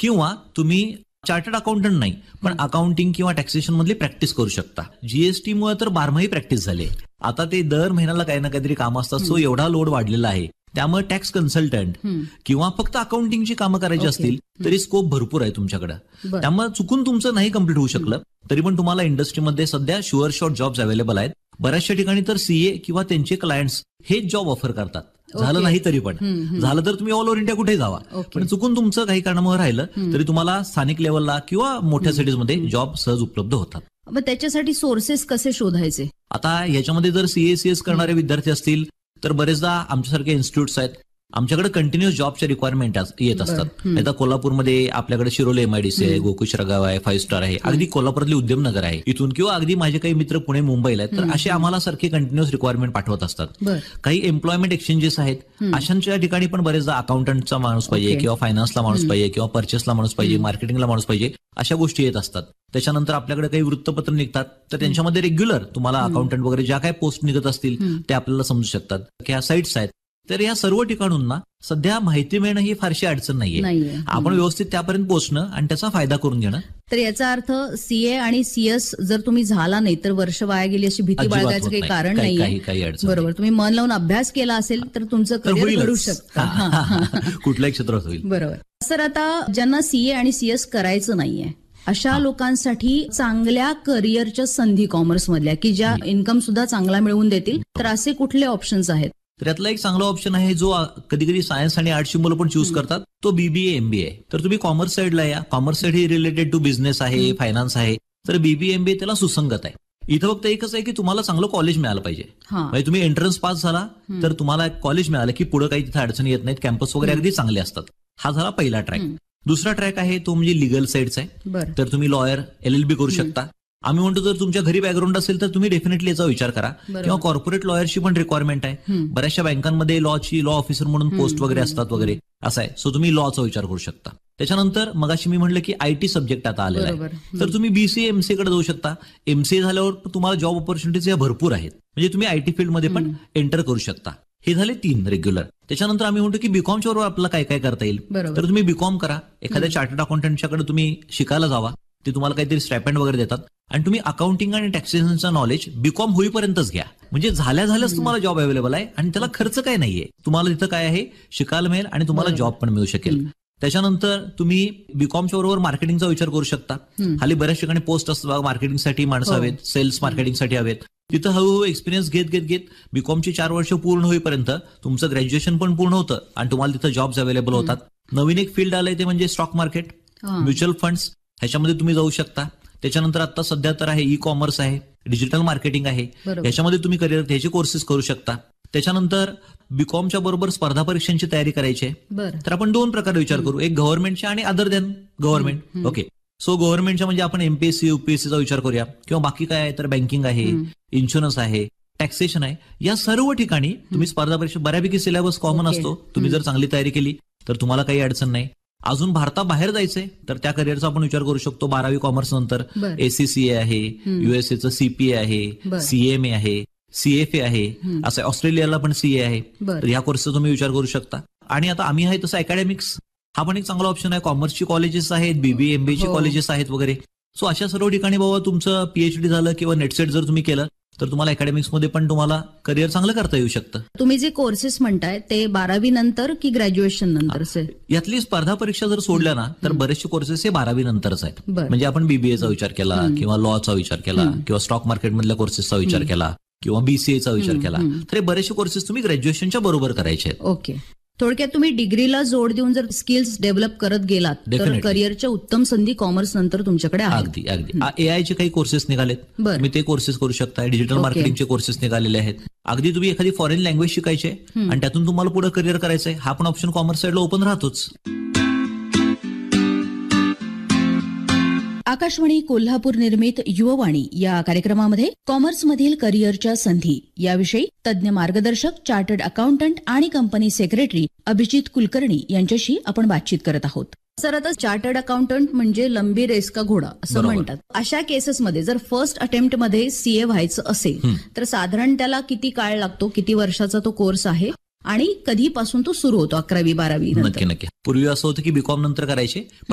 किंवा तुम्ही chartered accountant नाही पण अकाउंटिंग किंवा टॅक्सेशन मधली प्रॅक्टिस करू शकता. जीएसटी मुळे तर 12 प्रॅक्टिस झाली. आता ते दर महिन्याला काही ना काहीतरी कामं असतात. सो एवढा लोड वाढलेला आहे. त्यामुळे टॅक्स कन्सल्टंट किंवा फक्त अकाउंटिंगची कामं करायची असतील तरी स्कोप भरपूर आहे तुमच्याकडे. त्यामुळे चुकून तुमचं नाही कम्प्लीट होऊ शकलं तरी पण तुम्हाला इंडस्ट्रीमध्ये सध्या शुअर शॉर्ट जॉब्स अवेलेबल आहेत. बऱ्याचशा ठिकाणी तर सीए किंवा त्यांचे क्लायंट्स हेच जॉब ऑफर करतात. झालं नाही तरी पण झालं तर तुम्ही ऑल ओव्हर इंडिया कुठे जावा. पण चुकून तुमचं काही कारणामुळे राहिलं तरी तुम्हाला स्थानिक लेवलला किंवा मोठ्या सिटीजमध्ये जॉब सहज उपलब्ध होतात. मग त्याच्यासाठी सोर्सेस कसे शोधायचे? आता याच्यामध्ये जर सीएसीएस करणारे विद्यार्थी असतील तर बरेचदा आमच्यासारखे इन्स्टिट्यूट्स आहेत. आमच्याकडे कंटिन्युअस जॉबच्या रिक्वायरमेंट येत असतात. आता कोल्हापूरमध्ये आपल्याकडे शिरोली एमआयडीसी आहे, गोकुळगाव आहे, 5 स्टार आहे, अगदी कोल्हापुरातली उद्यमनगर आहे इथून, किंवा अगदी माझे काही मित्र पुणे मुंबईला आहेत. तर असे आम्हाला सारखे कंटिन्युअस रिक्वायरमेंट पाठवत असतात. काही एम्प्लॉयमेंट एक्सचेंजेस आहेत, अशांच्या ठिकाणी पण बरेचदा अकाउंटंटचा माणूस पाहिजे किंवा फायनान्सला माणूस पाहिजे किंवा परचेसला माणूस पाहिजे, मार्केटिंगला माणूस पाहिजे, अशा गोष्टी येत असतात. त्याच्यानंतर आपल्याकडे काही वृत्तपत्र निघतात तर त्यांच्यामध्ये रेग्युलर तुम्हाला अकाउंटंट वगैरे ज्या काही पोस्ट निघत असतील ते आपल्याला समजू शकतात. ह्या साईट्स आहेत. तर या सर्व ठिकाणूंना सध्या माहिती मिळणं ही फारशी अडचण नाहीये. आपण व्यवस्थित त्यापर्यंत पोहोचणं आणि त्याचा फायदा करून घेणं. तर याचा अर्थ सीए आणि सीएस जर तुम्ही झाला नाही तर वर्ष वाया गेली अशी भीती बाळगायचं काही कारण नाहीये. बरोबर. तुम्ही मन लावून अभ्यास केला असेल तर तुमचं करिअर घडू शकतं. कुठल्याही क्षेत्रात होईल. बरोबर. सर, आता ज्यांना सीए आणि सीएस करायचं नाहीये अशा लोकांसाठी चांगल्या करिअरच्या संधी कॉमर्समधल्या की ज्या इन्कम सुद्धा चांगला मिळवून देतील, तर असे कुठले ऑप्शन्स आहेत? तर यातला एक चांगला ऑप्शन आहे जो कधी कधी सायन्स आणि आर्ट्सची मुलं पण चूज करतात, तो बीबीए एमबीए. तर तुम्ही कॉमर्स साईडला या. Commerce side he related to business आहे, फायनान्स आहे. तर बीबीए एमबीए त्याला सुसंगत आहे. इथं फक्त एकच आहे की तुम्हाला चांगलं कॉलेज मिळालं पाहिजे. म्हणजे तुम्ही एंट्रन्स पास झाला तर तुम्हाला कॉलेज मिळालं की पुढे काही तिथे अडचणी येत नाहीत. कॅम्पस वगैरे अगदी चांगले असतात. हा झाला पहिला ट्रॅक. दुसरा ट्रॅक आहे तो म्हणजे लिगल साईडचा आहे. तर तुम्ही लॉयर एलएलबी करू शकता. आम्ही म्हणतो जर तुमच्या घरी बॅकग्राऊंड असेल तर तुम्ही डेफिनेटली याचा विचार करा. किंवा कॉर्पोरेट लॉयरची पण रिक्वायरमेंट आहे. बऱ्याचशा बँकांमध्ये लॉ ऑफिसर म्हणून पोस्ट वगैरे असतात वगैरे असं आहे. सो तुम्ही लॉचा विचार करू शकता. त्याच्यानंतर मगाशी मी म्हटलं की आयटी सब्जेक्ट आता आलेला आहे. तर तुम्ही बीसीए एमसीए कडे जाऊ शकता. एमसीए झाल्यावर तुम्हाला जॉब ऑपॉर्च्युनिटीज या भरपूर आहेत. म्हणजे तुम्ही आयटी फील्डमध्ये पण एंटर करू शकता. हे झाले 3 रेग्युलर. त्याच्यानंतर आम्ही म्हणतो की बीकॉमच्या बरोबर आपल्याला काय काय करता येईल. तर तुम्ही बीकॉम करा. एखाद्या चार्टर्ड अकाउंटंटच्याकडे तुम्ही शिकायला जावा. ते तुम्हाला काहीतरी स्टायपेंड वगैरे देतात आणि तुम्ही अकाउंटिंग आणि टॅक्सेशनचं नॉलेज बीकॉम होईपर्यंतच घ्या. म्हणजे झाल्याच तुम्हाला जॉब अवेलेबल आहे आणि त्याला खर्च काय नाहीये. तुम्हाला तिथं काय आहे शिकायला मिळेल आणि तुम्हाला जॉब पण मिळू शकेल. त्याच्यानंतर तुम्ही बीकॉमच्या बरोबर मार्केटिंगचा विचार करू शकता. खाली बऱ्याच ठिकाणी पोस्ट असतात मार्केटिंगसाठी माणसं हवेत, सेल्स मार्केटिंगसाठी हवेत. तिथं हळूहळू एक्सपिरियन्स घेत बीकॉमची 4 वर्ष पूर्ण होईपर्यंत तुमचं ग्रॅज्युएशन पण पूर्ण होतं आणि तुम्हाला तिथं जॉब्स अवेलेबल होतात. नवीन एक फील्ड आलंय ते म्हणजे स्टॉक मार्केट, म्युच्युअल फंड्स, ह्याच्यामध्ये तुम्ही जाऊ शकता. त्याच्यानंतर आता सध्या तर आहे ई कॉमर्स आहे, डिजिटल मार्केटिंग आहे. याच्यामध्ये तुम्ही करिअर ह्याचे कोर्सेस करू शकता. त्याच्यानंतर बीकॉमच्या बरोबर स्पर्धा परीक्षांची तयारी करायची आहे. तर आपण 2 प्रकारे विचार करू, एक गव्हर्नमेंटच्या आणि other than government. Okay. So गव्हर्नमेंटच्या म्हणजे आपण एमपीएससी युपीएससीचा विचार करूया किंवा बाकी काय आहे तर बँकिंग आहे, इन्शुरन्स आहे, टॅक्सेशन आहे. या सर्व ठिकाणी तुम्ही स्पर्धा परीक्षा बऱ्यापैकी सिलेबस कॉमन असतो. तुम्ही जर चांगली तयारी केली तर तुम्हाला काही अडचण नाही. अजून भारताबाहेर जायचंय तर त्या करिअरचा आपण विचार करू शकतो. 12वी कॉमर्स नंतर एसीसीए आहे, युएसएचं सीपीए आहे, सीएमए आहे, सीएफए आहे, असं ऑस्ट्रेलियाला पण सीए आहे. तर ह्या कोर्सचा तुम्ही विचार करू शकता. आणि आता आम्ही आहे तसं अकॅडमिक्स हा पण एक चांगला ऑप्शन आहे. कॉमर्सची कॉलेजेस आहेत, बीबीए एमबीएची कॉलेजेस आहेत वगैरे. सो अशा सर्व ठिकाणी बाबा तुमचं पीएचडी झालं किंवा नेटसेट जर तुम्ही केलं तर तुम्हाला अकॅडमिक्समध्ये पण तुम्हाला करिअर चांगलं करता येऊ शकतं. तुम्ही जे कोर्सेस म्हणताय ते 12वी नंतर की ग्रॅज्युएशन नंतर? यातली स्पर्धा परीक्षा जर सोडल्या ना तर बरेचसे कोर्सेस हे 12वी नंतरच आहेत. म्हणजे आपण बीबीएचा विचार केला किंवा लॉचा विचार केला किंवा स्टॉक मार्केटमधल्या कोर्सेसचा विचार केला किंवा बीसीएचा विचार केला तर हे बरेचसे कोर्सेस तुम्ही ग्रॅज्युएशनच्या बरोबर करायचे आहेत. ओके. थोडक्यात तुम्ही डिग्रीला जोड देऊन जर स्किल्स डेव्हलप करत गेलात तर करिअरच्या उत्तम संधी कॉमर्स नंतर तुमच्याकडे आहेत. अगदी एआयचे काही कोर्सेस निघालेत, तुम्ही ते कोर्सेस करू शकता. डिजिटल मार्केटिंगचे कोर्सेस निघालेले आहेत. अगदी तुम्ही एखादी फॉरेन लँग्वेज शिकायची आहे आणि त्यातून तुम्हाला पुढे करिअर करायचं आहे, हा पण ऑप्शन कॉमर्स साईडला ओपन राहतोच. आकाशवाणी कोल्हापूर निर्मित युववाणी या कार्यक्रमामध्ये कॉमर्समधील करिअरच्या संधी याविषयी तज्ज्ञ मार्गदर्शक, चार्टर्ड अकाउंटंट आणि कंपनी सेक्रेटरी अभिजित कुलकर्णी यांच्याशी आपण बातचीत करत आहोत. सर, आता चार्टर्ड अकाउंटंट म्हणजे लंबी रेस का घोडा असं म्हणतात. अशा केसेसमध्ये जर फर्स्ट अटेम्प्टमध्ये सीए व्हायचं असेल तर साधारण त्याला किती काळ लागतो, किती वर्षाचा तो कोर्स आहे आणि कधीपासून तो सुरू होतो? 11वी 12वी नंतर? नक्की. पूर्वी असं होतं की बीकॉम नंतर करायचे.